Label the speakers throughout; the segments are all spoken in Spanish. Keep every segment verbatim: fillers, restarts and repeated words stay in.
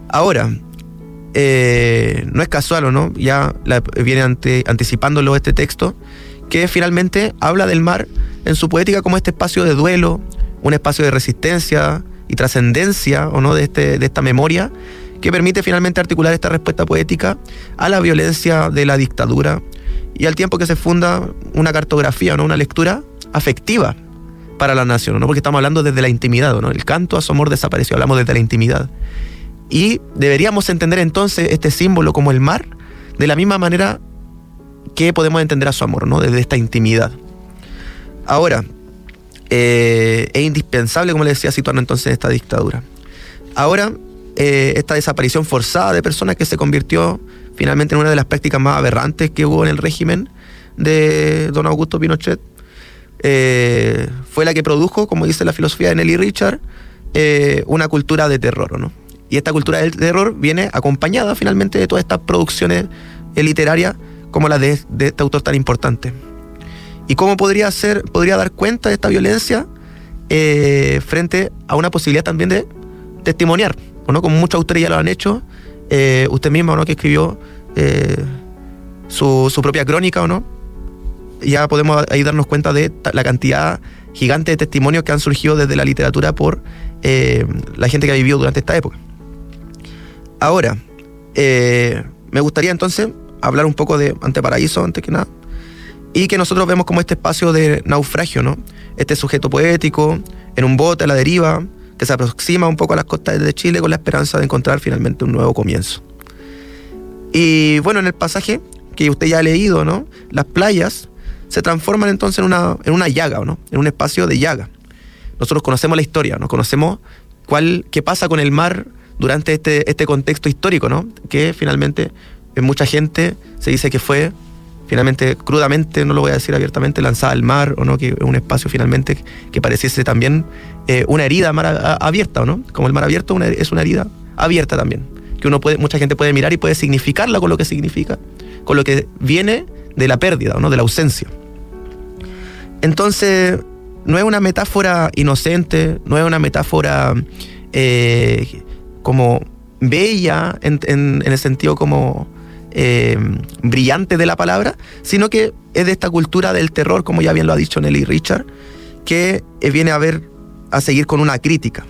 Speaker 1: Ahora, eh, no es casual, ¿o no? Ya la, viene ante, anticipándolo este texto, que finalmente habla del mar en su poética como este espacio de duelo, un espacio de resistencia y trascendencia, ¿o no?, de, este, de esta memoria, que permite finalmente articular esta respuesta poética a la violencia de la dictadura y al tiempo que se funda una cartografía, ¿no?, una lectura afectiva para la nación, ¿no?, porque estamos hablando desde la intimidad, ¿no? El canto a su amor desapareció, hablamos desde la intimidad. Y deberíamos entender entonces este símbolo como el mar de la misma manera que podemos entender a su amor, ¿no?, desde esta intimidad. Ahora, eh, es indispensable, como les decía, situarnos entonces en esta dictadura. Ahora, eh, esta desaparición forzada de personas que se convirtió finalmente en una de las prácticas más aberrantes que hubo en el régimen de don Augusto Pinochet, eh, fue la que produjo, como dice la filosofía de Nelly Richard, eh, una cultura de terror, ¿no? Y esta cultura del terror viene acompañada finalmente de todas estas producciones eh, literarias como la de, de este autor tan importante. ¿Y cómo podría ser, podría dar cuenta de esta violencia eh, frente a una posibilidad también de testimoniar, ¿o no? Como muchos autores ya lo han hecho, eh, usted mismo, ¿no?, que escribió eh, su, su propia crónica, ¿o no? Ya podemos ahí darnos cuenta de la cantidad gigante de testimonios que han surgido desde la literatura por eh, la gente que ha vivido durante esta época. Ahora, eh, me gustaría entonces hablar un poco de Anteparaíso, antes que nada, y que nosotros vemos como este espacio de naufragio, ¿no? Este sujeto poético en un bote a la deriva que se aproxima un poco a las costas de Chile con la esperanza de encontrar finalmente un nuevo comienzo. Y bueno, en el pasaje que usted ya ha leído, ¿no?, las playas se transforman entonces en una, en una llaga, ¿no?, en un espacio de llaga. Nosotros conocemos la historia, ¿no?, conocemos cuál, qué pasa con el mar durante este, este contexto histórico, ¿no?, que finalmente en mucha gente se dice que fue finalmente, crudamente, no lo voy a decir abiertamente, lanzada al mar, o no, que es un espacio finalmente que pareciese también eh, una herida mar a, abierta, ¿o no? Como el mar abierto una, es una herida abierta también, que uno puede, mucha gente puede mirar y puede significarla con lo que significa, con lo que viene de la pérdida, ¿o no?, de la ausencia. Entonces, no es una metáfora inocente, no es una metáfora eh, como bella en, en, en el sentido como Eh, brillante de la palabra, sino que es de esta cultura del terror, como ya bien lo ha dicho Nelly Richard, que eh, viene a ver, a seguir con una crítica.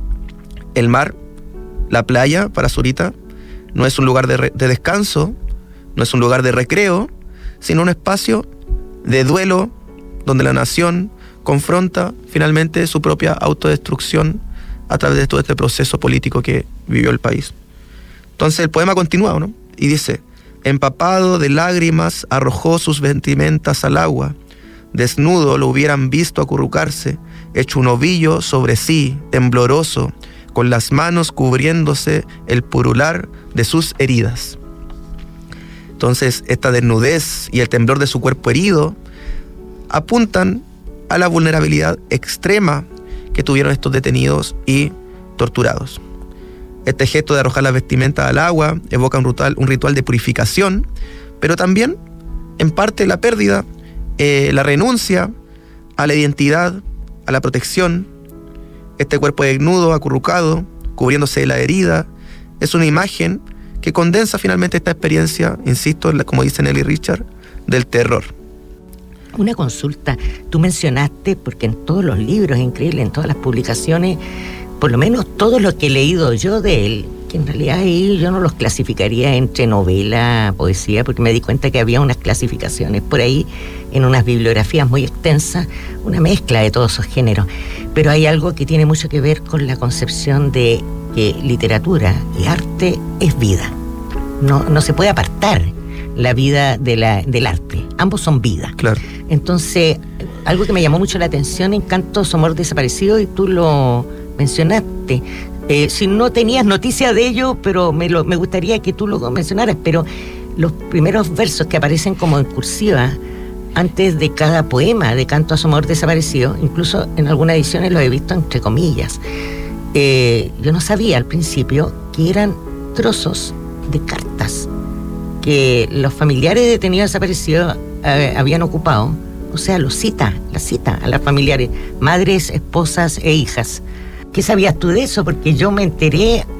Speaker 1: El mar, la playa, para Zurita, no es un lugar de, re, de descanso, no es un lugar de recreo, sino un espacio de duelo, donde la nación confronta finalmente su propia autodestrucción a través de todo este proceso político que vivió el país. Entonces el poema continúa, ¿no?, y dice: empapado de lágrimas arrojó sus vestimentas al agua, desnudo lo hubieran visto acurrucarse, hecho un ovillo sobre sí, tembloroso, con las manos cubriéndose el purular de sus heridas. Entonces esta desnudez y el temblor de su cuerpo herido apuntan a la vulnerabilidad extrema que tuvieron estos detenidos y torturados. Este gesto de arrojar las vestimentas al agua evoca un ritual, un ritual de purificación, pero también, en parte, la pérdida, eh, la renuncia a la identidad, a la protección. Este cuerpo desnudo, acurrucado, cubriéndose de la herida, es una imagen que condensa finalmente esta experiencia, insisto, como dice Nelly Richard, del terror.
Speaker 2: Una consulta, tú mencionaste, porque en todos los libros, es increíble, en todas las publicaciones, por lo menos todo lo que he leído yo de él, que en realidad ahí yo no los clasificaría entre novela, poesía, porque me di cuenta que había unas clasificaciones por ahí, en unas bibliografías muy extensas, una mezcla de todos esos géneros. Pero hay algo que tiene mucho que ver con la concepción de que literatura y arte es vida. No, no se puede apartar la vida de la, del arte. Ambos son vida.
Speaker 1: Claro.
Speaker 2: Entonces, algo que me llamó mucho la atención en Canto a su amor desaparecido, y tú lo mencionaste. Eh, si no tenías noticia de ello, pero me, lo, me gustaría que tú lo mencionaras, pero los primeros versos que aparecen como en cursiva antes de cada poema de Canto a su amor desaparecido, incluso en algunas ediciones lo he visto entre comillas. Eh, yo no sabía al principio que eran trozos de cartas que los familiares de detenidos desaparecidos eh, habían ocupado. O sea, lo cita, la cita a las familiares, madres, esposas e hijas. ¿Qué sabías tú de eso? Porque yo me enteré